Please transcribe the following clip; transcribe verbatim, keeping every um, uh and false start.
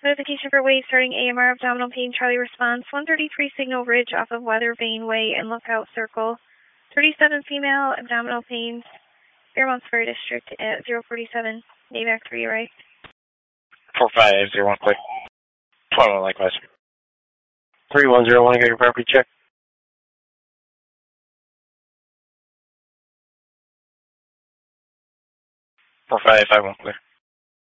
Notification for wave starting A M R abdominal pain. Charlie response. one thirty-three Signal Ridge off of Weather Vane Way and Lookout Circle. thirty-seven female abdominal pain. Fairmount Square District at zero forty-seven. Navac three, right? four five zero one, quick. twelve, likewise. three one zero one, get your property check. four five five one, clear.